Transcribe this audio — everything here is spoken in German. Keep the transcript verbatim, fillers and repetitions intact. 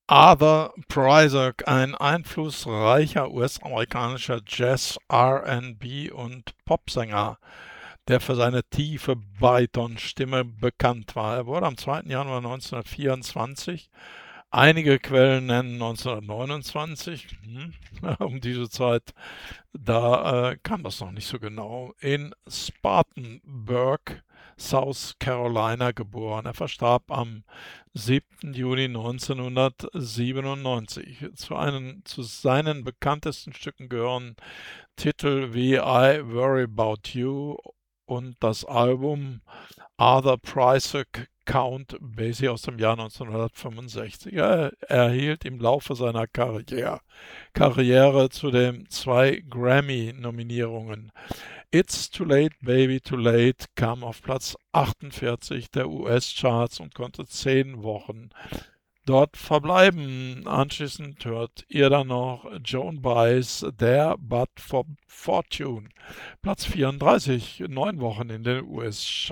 Arthur Prysock, ein einflussreicher U S-amerikanischer Jazz-, R and B- und Popsänger, der für seine tiefe Baritonstimme bekannt war. Er wurde am zweiten Januar neunzehnhundertvierundzwanzig, einige Quellen nennen neunzehnhundertneunundzwanzig, hm, um diese Zeit, da äh, kam das noch nicht so genau, in Spartanburg, South Carolina geboren. Er verstarb am siebten Juni neunzehnhundertsiebenundneunzig. Zu, einen, zu seinen bekanntesten Stücken gehören Titel wie I Worry About You und das Album Arthur Prysock Count Basie aus dem Jahr neunzehnhundertfünfundsechzig. Er erhielt im Laufe seiner Karriere, Karriere zudem zwei Grammy-Nominierungen. It's Too Late, Baby Too Late kam auf Platz achtundvierzig der U S-Charts und konnte zehn Wochen dort verbleiben. Anschließend hört ihr dann noch Joan Baez, There But For Fortune, Platz vierunddreißig, neun Wochen in den U S-Charts.